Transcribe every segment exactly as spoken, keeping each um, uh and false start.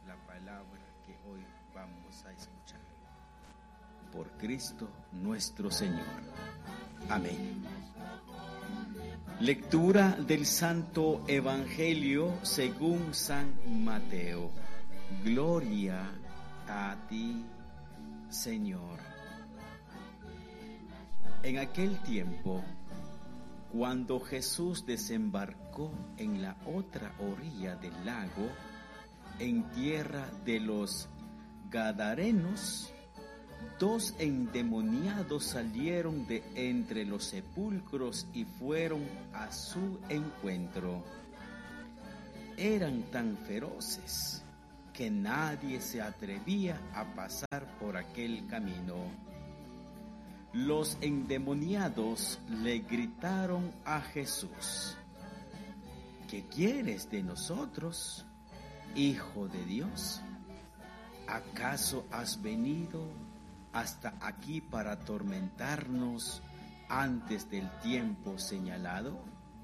la palabra que hoy vamos a escuchar. Por Cristo nuestro Señor. Amén. Lectura del Santo Evangelio según San Mateo. Gloria a ti, Señor. En aquel tiempo, cuando Jesús desembarcó en la otra orilla del lago, en tierra de los Gadarenos, dos endemoniados salieron de entre los sepulcros y fueron a su encuentro. Eran tan feroces que nadie se atrevía a pasar por aquel camino. Los endemoniados le gritaron a Jesús: ¿qué quieres de nosotros, Hijo de Dios? ¿Acaso has venido hasta aquí para atormentarnos antes del tiempo señalado?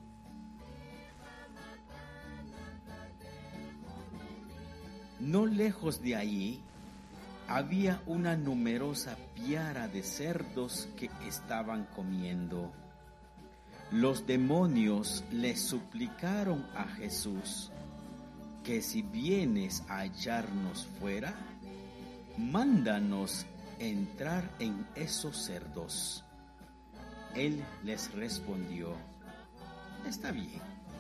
No lejos de allí había una numerosa piara de cerdos que estaban comiendo. Los demonios le suplicaron a Jesús que si vienes a echarnos fuera, mándanos entrar en esos cerdos. Él les respondió: está bien.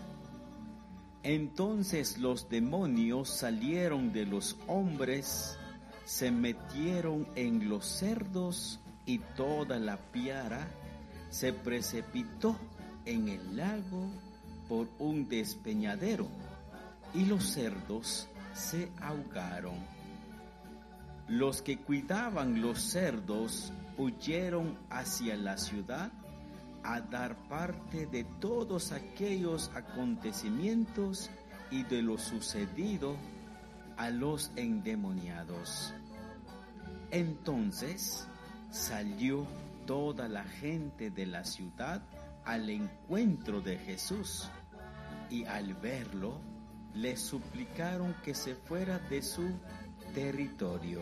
Entonces los demonios salieron de los hombres, se metieron en los cerdos y toda la piara se precipitó en el lago por un despeñadero y los cerdos se ahogaron. Los que cuidaban los cerdos huyeron hacia la ciudad a dar parte de todos aquellos acontecimientos y de lo sucedido a los endemoniados. Entonces salió toda la gente de la ciudad al encuentro de Jesús y al verlo le suplicaron que se fuera de su territorio.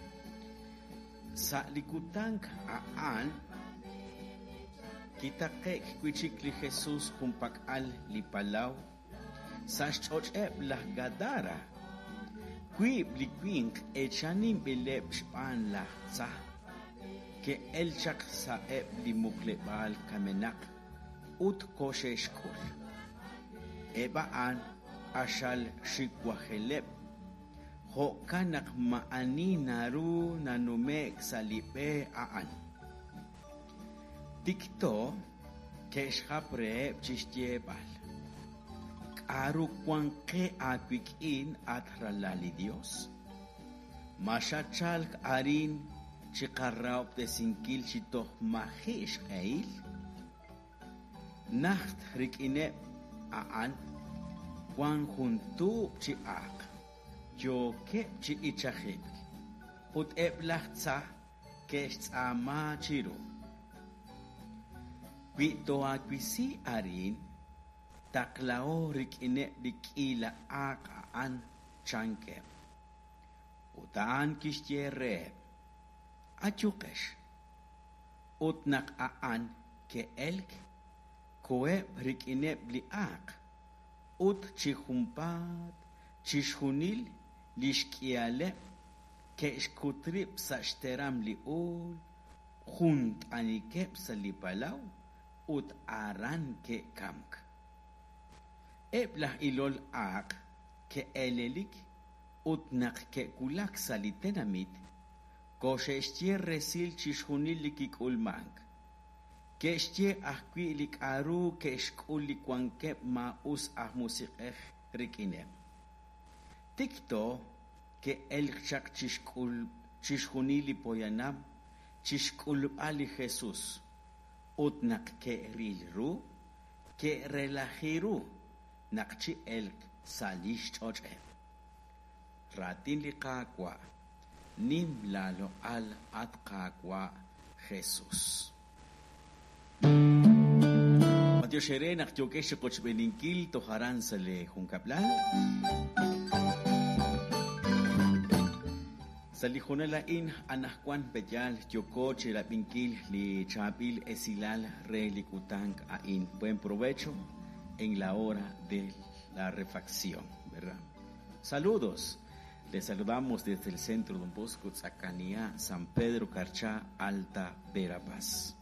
Salikutank aan kitakek kuichikli Jesús humpak al lipalaw sashchoch eblah gadara kui blikwink echanim bileb shpan lah sa ke elchak sa ebli muklebal kamenak ut kosheshkul ebaan ashal shikwaheleb ho kanak maani naru nanumek salipe aan tikto keshhapre chishtebal aru kwanke akwikin atralali Dios mashachalk arin chikarraup de sinkil chitoh mahish eil nacht rikine aan kwan juntu chi ak yo ke chi ichahik ut eblachtsa keshtzama chiru Quito aquisi arin taklao rikine rikila akaan chanke utaan kishtierre achukesh utnak aan ke elk koe rikine bliak ut chihumpat chishunil lishkiale ke shkutrip sashteram liul junt anikep salipalaw ut aran ke kamk eblah ilol ak ke elelik ut nak ke kulak salitenamit kosheshtie resil chishunilik ulmank keshtie ahquilik aru keshkulik wankep ma us ahmusikeh rikinem tikto ke elchak chishkul chishunili poyanam chishkul ali Jesus utnak ke rilru ke relajiru nakchi elk salish choche ratin liqaqwa nim lalo al atqaqwa Jesus Mateo Shere nakchoke shikoch beninkil toharan sale junkaplan Salijonela in anascuan peyal, yocoche, la pinquil, li chapil, esilal, re licutanc a in. Buen provecho en la hora de la refacción, ¿verdad? Saludos. Les saludamos desde el centro Don Bosco, Tzacanía, San Pedro, Carchá, Alta Verapaz.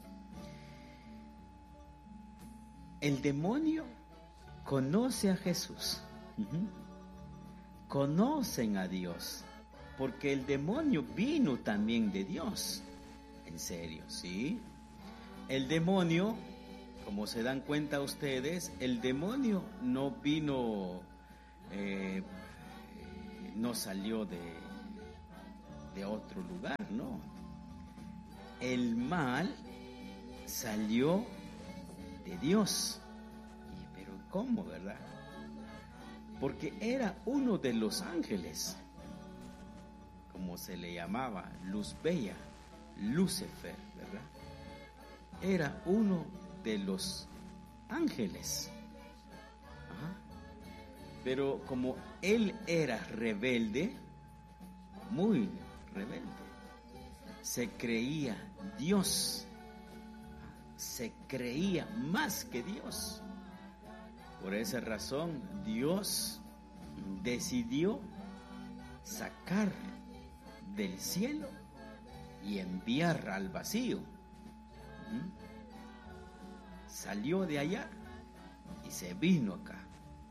El demonio conoce a Jesús. Uh-huh. Conocen a Dios. Porque el demonio vino también de Dios. En serio, ¿sí? El demonio, como se dan cuenta ustedes, el demonio no vino, eh, no salió de, de otro lugar, no. El mal salió de Dios. Y, pero ¿cómo, verdad? Porque era uno de los ángeles, como se le llamaba, Luz Bella, Lucifer, ¿verdad? Era uno de los ángeles. Ajá. Pero como él era rebelde, muy rebelde, se creía Dios, se creía más que Dios. Por esa razón, Dios decidió sacar del cielo y enviar al vacío. ¿Mm? Salió de allá y se vino acá.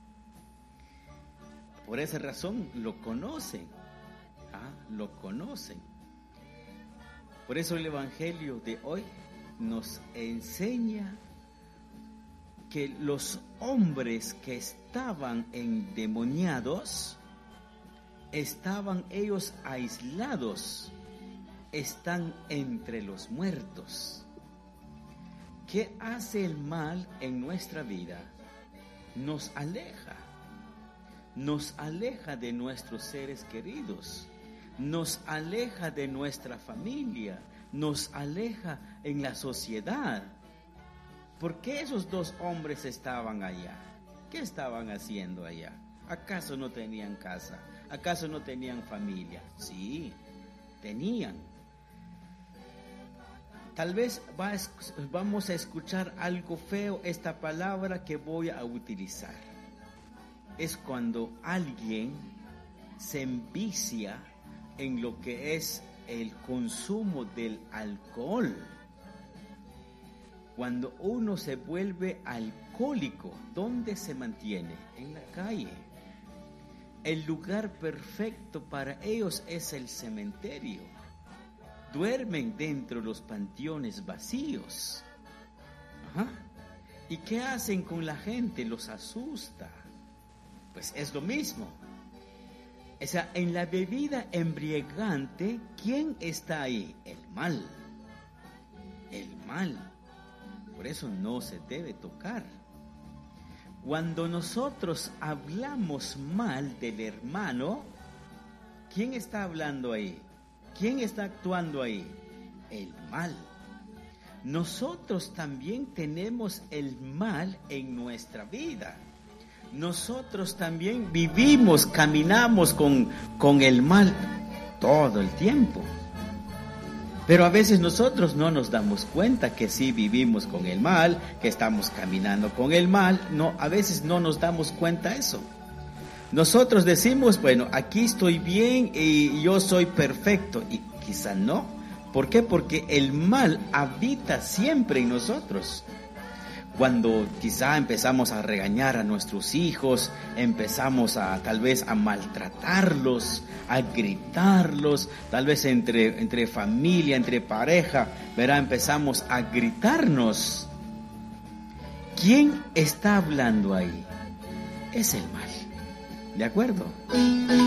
Por esa razón lo conocen, ¿ah? Lo conocen. Por eso el Evangelio de hoy nos enseña que los hombres que estaban endemoniados estaban ellos aislados, están entre los muertos. ¿Qué hace el mal en nuestra vida? Nos aleja, nos aleja de nuestros seres queridos, nos aleja de nuestra familia, nos aleja en la sociedad. ¿Por qué esos dos hombres estaban allá? ¿Qué estaban haciendo allá? ¿Acaso no tenían casa? ¿Acaso no tenían familia? Sí, tenían. Tal vez va a, vamos a escuchar algo feo, esta palabra que voy a utilizar. Es cuando alguien se envicia en lo que es el consumo del alcohol. Cuando uno se vuelve alcohólico, ¿dónde se mantiene? En la calle. El lugar perfecto para ellos es el cementerio. Duermen dentro de los panteones vacíos. Ajá. ¿Y qué hacen con la gente? Los asusta. Pues es lo mismo. O sea, en la bebida embriagante, ¿quién está ahí? El mal. El mal. Por eso no se debe tocar. Cuando nosotros hablamos mal del hermano, ¿quién está hablando ahí? ¿Quién está actuando ahí? El mal. Nosotros también tenemos el mal en nuestra vida. Nosotros también vivimos, caminamos con, con el mal todo el tiempo. Pero a veces nosotros no nos damos cuenta que sí vivimos con el mal, que estamos caminando con el mal. No, a veces no nos damos cuenta de eso. Nosotros decimos, bueno, aquí estoy bien y yo soy perfecto. Y quizá no. ¿Por qué? Porque el mal habita siempre en nosotros. Cuando quizá empezamos a regañar a nuestros hijos, empezamos a tal vez a maltratarlos, a gritarlos, tal vez entre, entre familia, entre pareja, verá, empezamos a gritarnos. ¿Quién está hablando ahí? Es el mal, ¿de acuerdo?